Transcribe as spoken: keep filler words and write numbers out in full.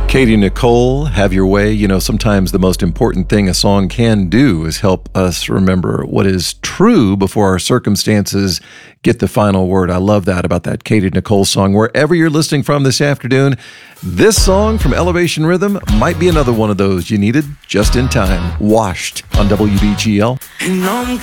Katie Nicole, Have Your Way. You know, sometimes the most important thing a song can do is help us remember what is true before our circumstances get the final word. I love that about that Katie Nicole song. Wherever you're listening from this afternoon, this song from Elevation Rhythm might be another one of those you needed just in time. Washed on W B G L. And I'm